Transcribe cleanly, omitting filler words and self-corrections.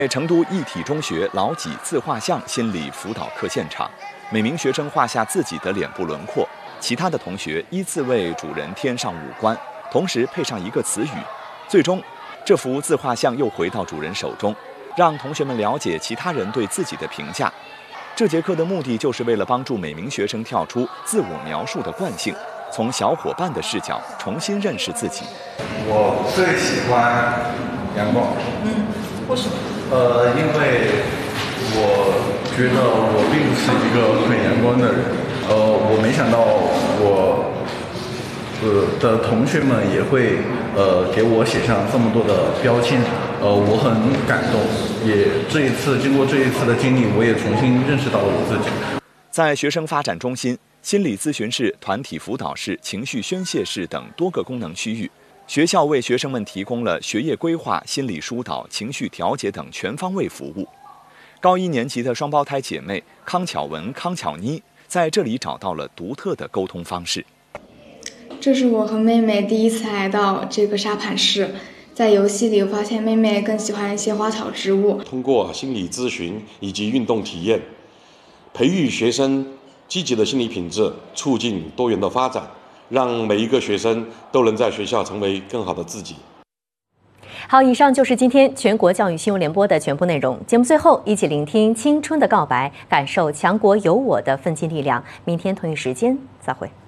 成都一体中学老几自画像心理辅导课现场，每名学生画下自己的脸部轮廓，其他的同学依次为主人添上五官，同时配上一个词语。最终，这幅自画像又回到主人手中，让同学们了解其他人对自己的评价。这节课的目的就是为了帮助每名学生跳出自我描述的惯性，从小伙伴的视角重新认识自己。 我最喜欢阳光。 为什么？ 因为我觉得我并不是一个很阳光的人。我没想到我的同学们也会给我写上这么多的标签。我很感动，经过这一次的经历，我也重新认识到了我自己。 在学生发展中心、心理咨询室、团体辅导室、情绪宣泄室等多个功能区域，学校为学生们提供了学业规划、心理疏导、情绪调节等全方位服务。高1年级的双胞胎姐妹康巧文、康巧妮在这里找到了独特的沟通方式。 这是我和妹妹第一次来到这个沙盘室，在游戏里我发现妹妹更喜欢一些花草植物。 通过心理咨询以及运动体验，培育学生积极的心理品质，促进多元的发展，让每一个学生都能在学校成为更好的自己。 好，以上就是今天全国教育新闻联播的全部内容。节目最后，一起聆听青春的告白，感受强国有我的奋进力量。明天同一时间再会。